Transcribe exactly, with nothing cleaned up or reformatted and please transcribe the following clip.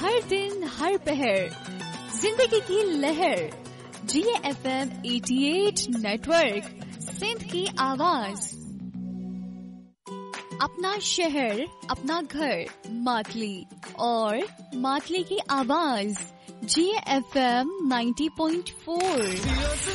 हर दिन हर पहर जिंदगी की लहर। जिए एफ एम अठासी नेटवर्क, सिंध की आवाज। अपना शहर, अपना घर, मातली और मातली की आवाज। जिए एफ एम नब्बे पॉइंट चार।